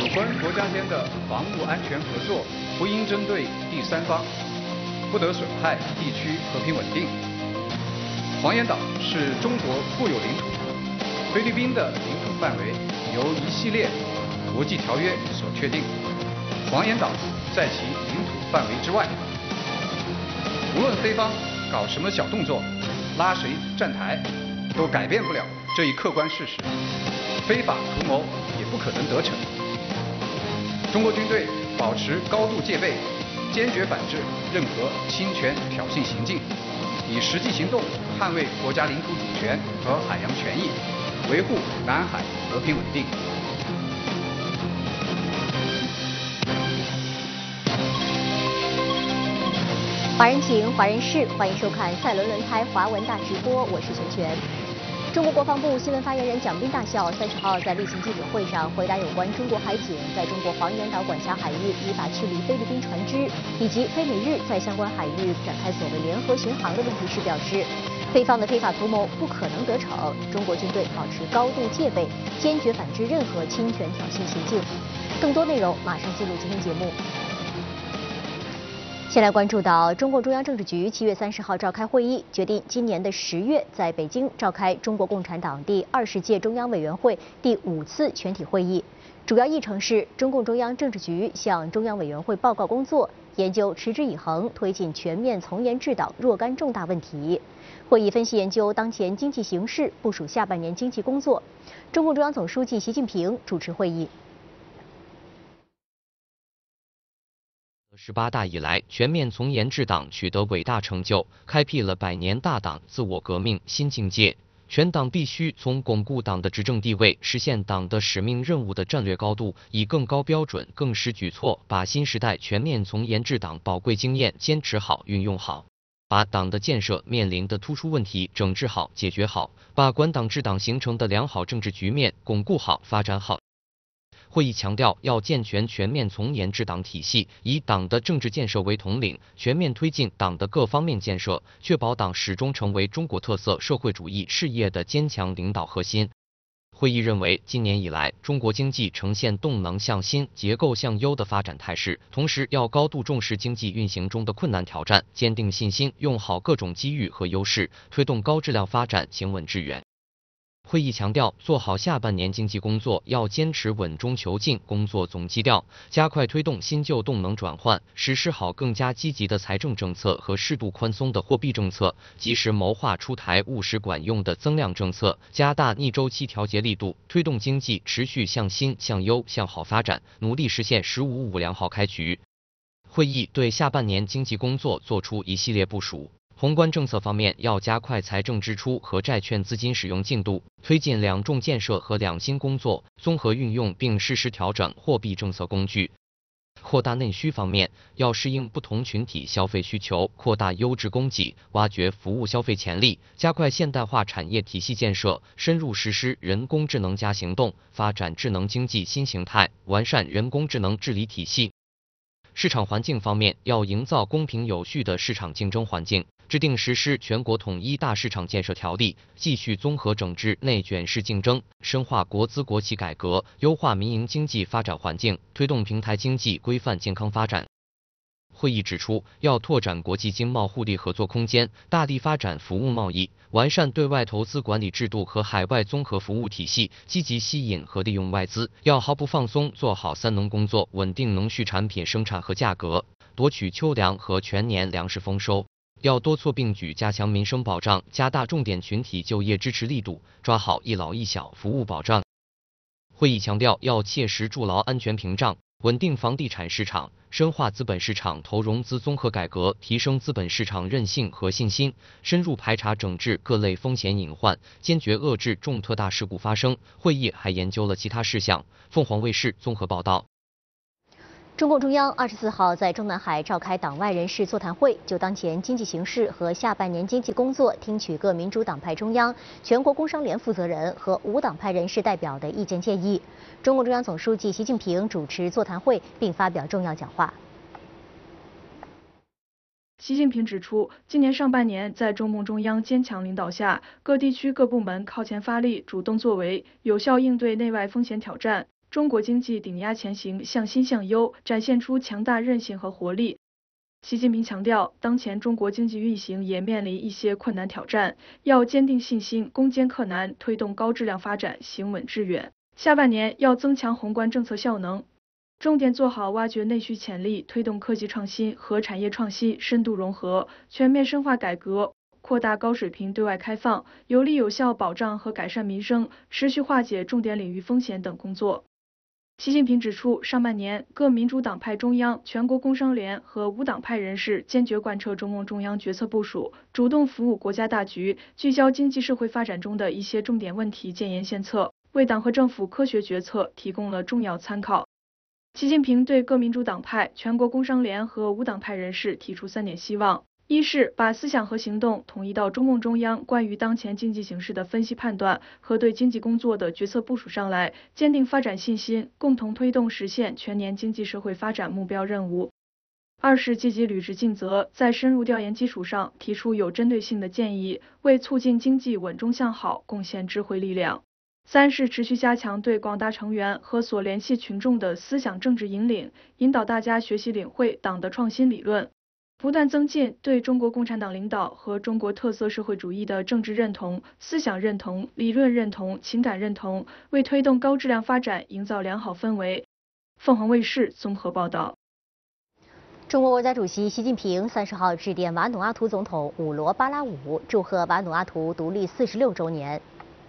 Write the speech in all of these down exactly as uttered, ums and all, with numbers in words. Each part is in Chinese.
关国家间的防务安全合作不应针对第三方，不得损害地区和平稳定。黄岩岛是中国固有领土，菲律宾的领土范围由一系列国际条约所确定，黄岩岛在其领土范围之外。无论菲方搞什么小动作，拉谁站台，都改变不了这一客观事实，非法图谋也不可能得逞。中国军队保持高度戒备，坚决反制任何侵权挑衅行径，以实际行动捍卫国家领土主权和海洋权益，维护南海和平稳定。 华人情，华人事，欢迎收看赛伦轮胎华文大直播，我是全全。中国国防部新闻发言人蒋斌大校三十号在例行记者会上回答有关中国海警在中国黄岩岛管辖海域依法驱离菲律宾船只，以及菲美日在相关海域展开所谓联合巡航的问题时表示，菲方的非法图谋不可能得逞，中国军队保持高度戒备，坚决反制任何侵权挑衅行径。更多内容马上进入今天节目。先来关注到中共中央政治局七月三十号召开会议，决定今年的十月在北京召开中国共产党第二十届中央委员会第五次全体会议。主要议程是中共中央政治局向中央委员会报告工作，研究持之以恒推进全面从严治党若干重大问题。会议分析研究当前经济形势，部署下半年经济工作。中共中央总书记习近平主持会议。 十八大以来，全面从严治党取得伟大成就，开辟了百年大党自我革命新境界。全党必须从巩固党的执政地位、实现党的使命任务的战略高度，以更高标准、更实举措，把新时代全面从严治党宝贵经验坚持好、运用好，把党的建设面临的突出问题整治好、解决好，把管党治党形成的良好政治局面巩固好、发展好。会议强调，要健全全面从严治党体系，以党的政治建设为统领，全面推进党的各方面建设，确保党始终成为中国特色社会主义事业的坚强领导核心。会议认为，今年以来，中国经济呈现动能向新、结构向优的发展态势，同时要高度重视经济运行中的困难挑战，坚定信心，用好各种机遇和优势，推动高质量发展，行稳致远。会议强调，做好下半年经济工作要坚持稳中求进工作总基调，加快推动新旧动能转换，实施好更加积极的财政政策和适度宽松的货币政策，及时谋划出台务实管用的增量政策，加大逆周期调节力度，推动经济持续向新、向优、向好发展，努力实现“十五五”良好开局。会议对下半年经济工作作出一系列部署。宏观政策方面，要加快财政支出和债券资金使用进度，推进两重建设和两新工作，综合运用并适时调整货币政策工具。扩大内需方面，要适应不同群体消费需求，扩大优质供给，挖掘服务消费潜力，加快现代化产业体系建设，深入实施人工智能加行动，发展智能经济新形态，完善人工智能治理体系。市场环境方面，要营造公平有序的市场竞争环境，制定实施全国统一大市场建设条例，继续综合整治内卷式竞争，深化国资国企改革，优化民营经济发展环境，推动平台经济规范健康发展。会议指出，要拓展国际经贸互利合作空间，大力发展服务贸易，完善对外投资管理制度和海外综合服务体系，积极吸引和利用外资，要毫不放松做好三能工作，稳定农畜产品生产和价格，夺取秋粮和全年粮食丰收。要多措并举加强民生保障，加大重点群体就业支持力度，抓好一老一小服务保障。会议强调，要切实筑牢安全屏障，稳定房地产市场，深化资本市场投融资综合改革，提升资本市场韧性和信心，深入排查整治各类风险隐患，坚决遏制重特大事故发生。会议还研究了其他事项。凤凰卫视综合报道。 中共中央二十四号在中南海召开党外人士座谈会，就当前经济形势和下半年经济工作，听取各民主党派中央、全国工商联负责人和无党派人士代表的意见建议。中共中央总书记习近平主持座谈会并发表重要讲话。 习近平指出，今年上半年在中共中央坚强领导下，各地区各部门靠前发力，主动作为，有效应对内外风险挑战， 中国经济顶压前行，向新向优，展现出强大韧性和活力。习近平强调，当前中国经济运行也面临一些困难挑战，要坚定信心，攻坚克难，推动高质量发展，行稳致远。下半年要增强宏观政策效能，重点做好挖掘内需潜力，推动科技创新和产业创新深度融合，全面深化改革，扩大高水平对外开放，有力有效保障和改善民生，持续化解重点领域风险等工作。习近平指出，上半年各民主党派中央、全国工商联和无党派人士坚决贯彻中共中央决策部署，主动服务国家大局，聚焦经济社会发展中的一些重点问题，建言献策，为党和政府科学决策提供了重要参考。习近平对各民主党派、全国工商联和无党派人士提出三点希望：一是把思想和行动统一到中共中央关于当前经济形势的分析判断和对经济工作的决策部署上来，坚定发展信心，共同推动实现全年经济社会发展目标任务；二是积极履职尽责，在深入调研基础上提出有针对性的建议，为促进经济稳中向好贡献智慧力量；三是持续加强对广大成员和所联系群众的思想政治引领，引导大家学习领会党的创新理论，不断增进对中国共产党领导和中国特色社会主义的政治认同、思想认同、理论认同、情感认同，为推动高质量发展营造良好氛围。凤凰卫视综合报道。 中国国家主席习近平三十号致电瓦努阿图总统武罗巴拉武，祝贺瓦努阿图独立四十六周年。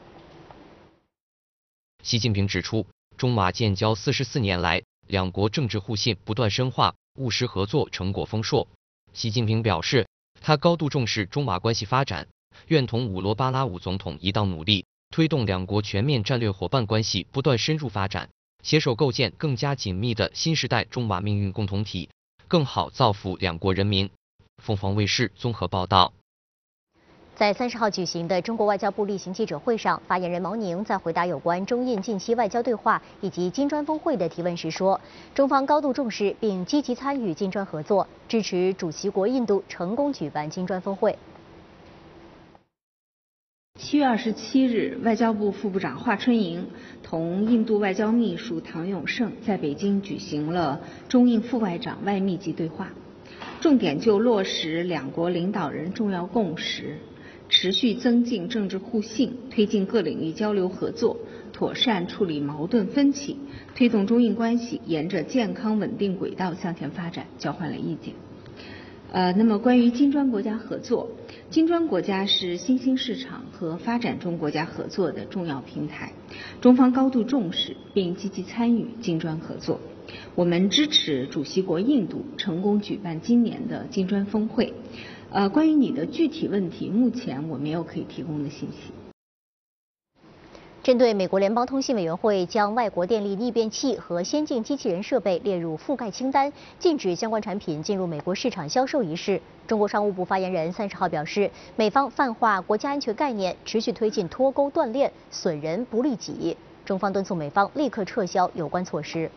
习近平指出，中瓦建交四十四年来，两国政治互信不断深化，务实合作成果丰硕。习近平表示，他高度重视中瓦关系发展，愿同武罗巴拉武总统一道努力，推动两国全面战略伙伴关系不断深入发展，携手构建更加紧密的新时代中瓦命运共同体，更好造福两国人民。凤凰卫视综合报道。 在三十号举行的中国外交部例行记者会上，发言人毛宁在回答有关中印近期外交对话以及金砖峰会的提问时说，中方高度重视并积极参与金砖合作，支持主席国印度成功举办金砖峰会。 七月二十七日，外交部副部长华春莹同印度外交秘书唐永胜在北京举行了中印副外长外密级对话，重点就落实两国领导人重要共识，持续增进政治互信，推进各领域交流合作，妥善处理矛盾分歧，推动中印关系沿着健康稳定轨道向前发展，交换了意见。呃，那么关于金砖国家合作，金砖国家是新兴市场和发展中国家合作的重要平台，中方高度重视并积极参与金砖合作。我们支持主席国印度成功举办今年的金砖峰会。呃，关于你的具体问题，目前我没有可以提供的信息。 针对美国联邦通信委员会将外国电力逆变器和先进机器人设备列入覆盖清单，禁止相关产品进入美国市场销售一事，中国商务部发言人三十号表示，美方泛化国家安全概念，持续推进脱钩断链，损人不利己，中方敦促美方立刻撤销有关措施。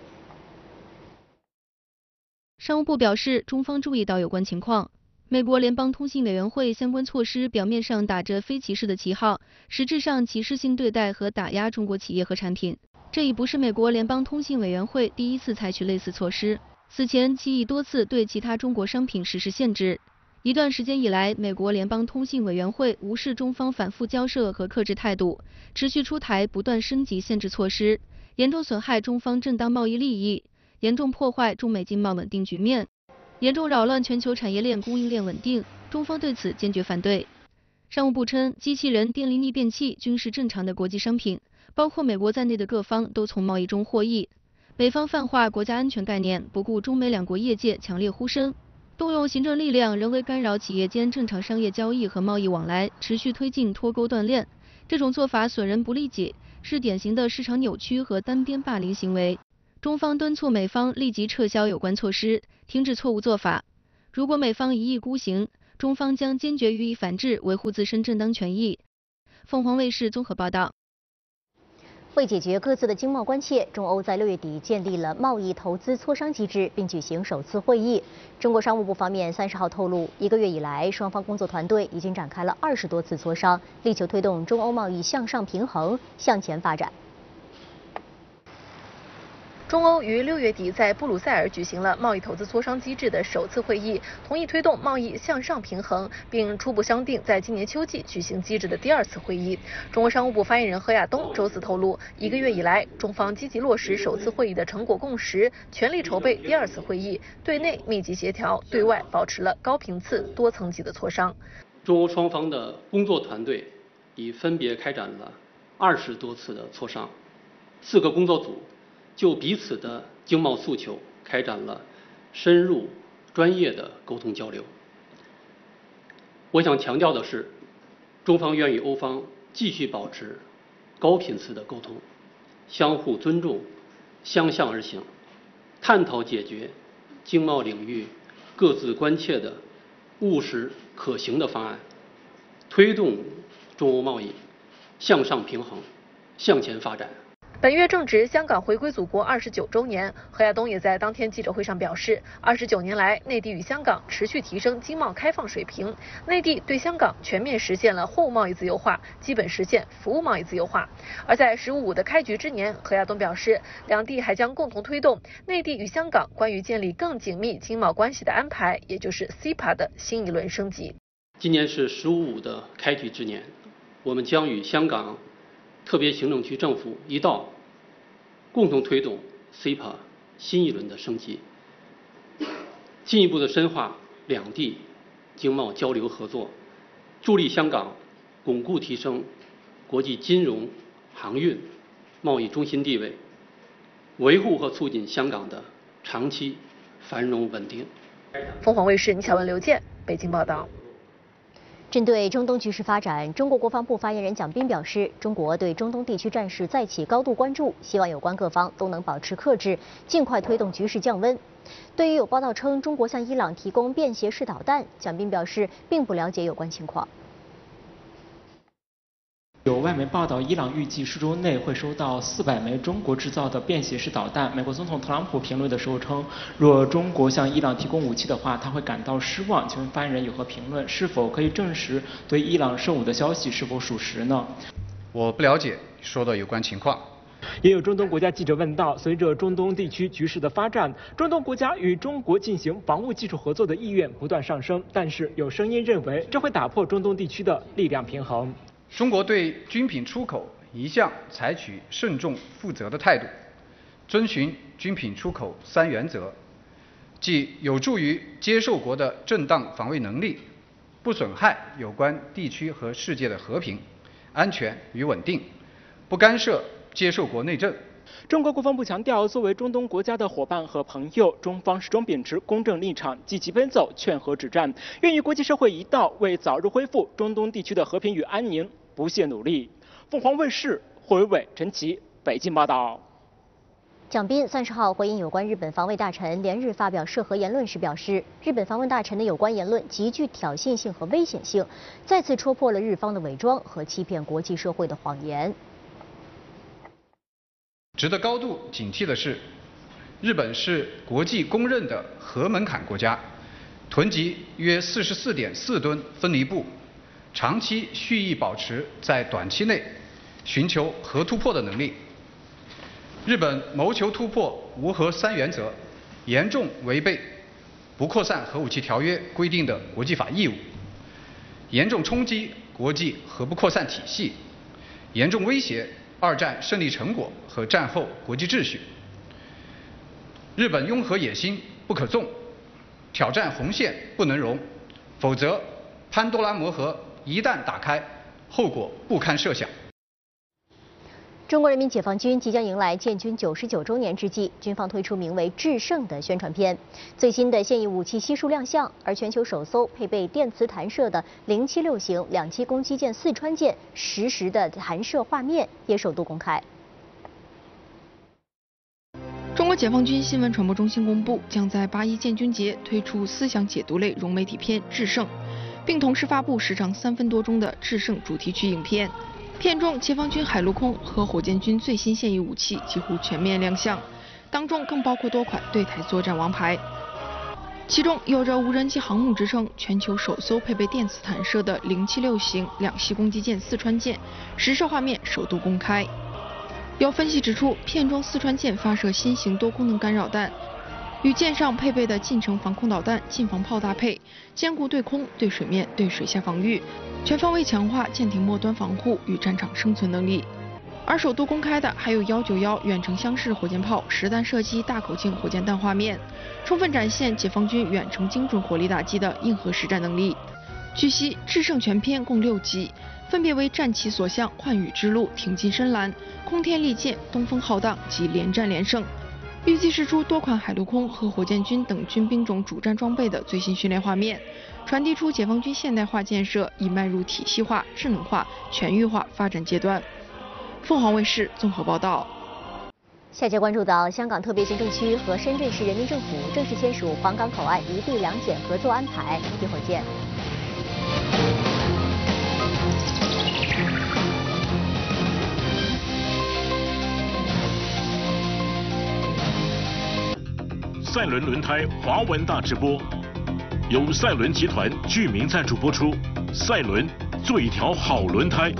商务部表示，中方注意到有关情况。美国联邦通信委员会相关措施表面上打着非歧视的旗号，实质上歧视性对待和打压中国企业和产品。这已不是美国联邦通信委员会第一次采取类似措施，此前其已多次对其他中国商品实施限制。一段时间以来，美国联邦通信委员会无视中方反复交涉和克制态度，持续出台不断升级限制措施，严重损害中方正当贸易利益，严重破坏中美经贸稳定局面，严重扰乱全球产业链供应链稳定，中方对此坚决反对。商务部称，机器人、电力逆变器均是正常的国际商品，包括美国在内的各方都从贸易中获益。美方泛化国家安全概念，不顾中美两国业界强烈呼声，动用行政力量人为干扰企业间正常商业交易和贸易往来，持续推进脱钩断链。这种做法损人不利己，是典型的市场扭曲和单边霸凌行为。中方敦促美方立即撤销有关措施，停止错误做法。如果美方一意孤行，中方将坚决予以反制，维护自身正当权益。凤凰卫视综合报道。 为解决各自的经贸关切，中欧在六月底建立了贸易投资磋商机制，并举行首次会议。中国商务部方面三十号透露，一个月以来，双方工作团队已经展开了二十多次磋商，力求推动中欧贸易向上平衡、向前发展。 中欧于六月底在布鲁塞尔举行了贸易投资磋商机制的首次会议，同意推动贸易向上平衡，并初步商定在今年秋季举行机制的第二次会议。中国商务部发言人何亚东周四透露，一个月以来，中方积极落实首次会议的成果共识，全力筹备第二次会议，对内密集协调，对外保持了高频次、多层级的磋商。 中欧双方的工作团队已分别开展了二十多次的磋商，四个工作组就彼此的经贸诉求开展了深入专业的沟通交流。我想强调的是，中方愿与欧方继续保持高频次的沟通，相互尊重，相向而行，探讨解决经贸领域各自关切的务实可行的方案，推动中欧贸易向上平衡，向前发展。 本月正值香港回归祖国二十九周年，何亚东也在当天记者会上表示，二十九年来，内地与香港持续提升经贸开放水平，内地对香港全面实现了货物贸易自由化，基本实现服务贸易自由化。而在“十五五”的开局之年，何亚东表示，两地还将共同推动内地与香港关于建立更紧密经贸关系的安排，也就是 C E P A 的新一轮升级。 今年是“十五五”的开局之年，我们将与香港特别行政区政府一道，共同推动 C E P A 新一轮的升级，进一步的深化两地经贸交流合作，助力香港巩固提升国际金融、航运、贸易中心地位，维护和促进香港的长期繁荣稳定。 凤凰卫视倪巧文、刘健北京报道。 针对中东局势发展，中国国防部发言人蒋斌表示，中国对中东地区战事再起高度关注，希望有关各方都能保持克制，尽快推动局势降温。对于有报道称中国向伊朗提供便携式导弹，蒋斌表示并不了解有关情况。 有外媒报道，伊朗预计数周内会收到四百枚中国制造的便携式导弹。美国总统特朗普评论的时候称，若中国向伊朗提供武器的话，他会感到失望。请问发言人有何评论？是否可以证实对伊朗售武的消息是否属实呢？ 我不了解说的有关情况。 也有中东国家记者问到，随着中东地区局势的发展，中东国家与中国进行防务技术合作的意愿不断上升，但是有声音认为这会打破中东地区的力量平衡。 中国对军品出口一向采取慎重负责的态度，遵循军品出口三原则，即有助于接受国的正当防卫能力，不损害有关地区和世界的和平、安全与稳定，不干涉接受国内政。 中国国防部强调，作为中东国家的伙伴和朋友，中方始终秉持公正立场，积极奔走，劝和止战，愿与国际社会一道为早日恢复中东地区的和平与安宁不懈努力。凤凰卫视霍伟伟、陈琦北京报道。 蒋斌三十号回应有关日本防卫大臣连日发表涉核言论时表示，日本防卫大臣的有关言论极具挑衅性和危险性，再次戳破了日方的伪装和欺骗国际社会的谎言。 值得高度警惕的是，日本是国际公认的核门槛国家，囤积约四十四点四吨分离布，长期蓄意保持在短期内寻求核突破的能力。日本谋求突破无核三原则，严重违背不扩散核武器条约规定的国际法义务，严重冲击国际核不扩散体系，严重威胁二战胜利成果和战后国际秩序。日本拥核野心不可纵，挑战红线不能容，否则潘多拉魔盒一旦打开，后果不堪设想。 中国人民解放军即将迎来建军九十九周年之际，军方推出名为“制胜”的宣传片。最新的现役武器悉数亮相，而全球首艘配备电磁弹射的零七六型两栖攻击舰“四川舰”实时的弹射画面也首度公开。 中国解放军新闻传播中心公布，将在八一建军节推出思想解读类融媒体片《制胜》，并同时发布时长三分多钟的《制胜》主题曲影片。片中，解放军海陆空和火箭军最新现役武器几乎全面亮相，当中更包括多款对台作战王牌。其中有着无人机航母之称、全球首艘配备电磁弹射的零七六型两栖攻击舰“四川舰”，实射画面首度公开。 有分析指出，片中四川舰发射新型多功能干扰弹，与舰上配备的近程防空导弹、近防炮搭配，兼顾对空、对水面、对水下防御，全方位强化舰艇末端防护与战场生存能力。而首度公开的还有幺九幺远程箱式火箭炮实弹射击大口径火箭弹画面，充分展现解放军远程精准火力打击的硬核实战能力。据悉，制胜全篇共六集，分别为战旗所向、寰宇之路、挺进深蓝、空天利剑、东风浩荡及连战连胜。预计释出多款海陆空和火箭军等军兵种主战装备的最新训练画面，传递出解放军现代化建设已迈入体系化、智能化、全域化发展阶段。凤凰卫视综合报道。 下节关注到香港特别行政区和深圳市人民政府正式签署黄港口岸一地两检合作安排，一会儿见。 赛伦轮胎华文大直播，由赛伦集团居民赞助播出。赛伦做一条好轮胎。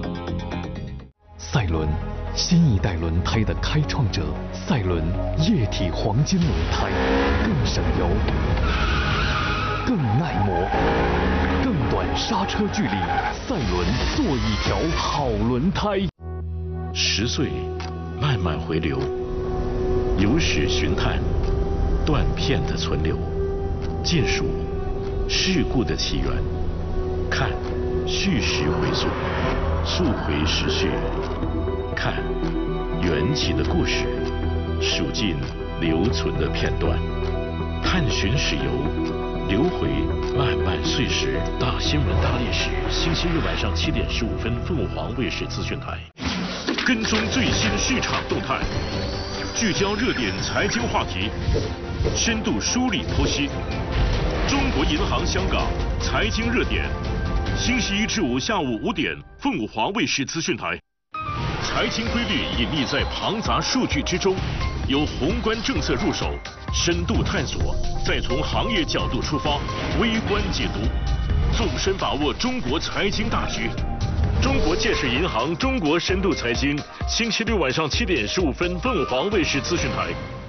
赛伦，新一代轮胎的开创者。赛伦液体黄金轮胎，更省油，更耐磨，更短刹车距离。赛伦做一条好轮胎。 十岁，慢慢回流，有史寻探。断片的存留，尽数事故的起源，看叙事回溯，溯回时序，看缘起的故事，数尽留存的片段，探寻史游，流回漫漫岁时。大新闻大历史，星期日晚上七点十五分，凤凰卫视资讯台，跟踪最新市场动态，聚焦热点财经话题。深度梳理剖析中国银行香港财经热点，星期一至五下午五点，凤凰卫视资讯台。财经规律隐匿在庞杂数据之中，由宏观政策入手，深度探索，再从行业角度出发，微观解读，纵深把握中国财经大局。中国建设银行中国深度财经，星期六晚上七点十五分，凤凰卫视资讯台。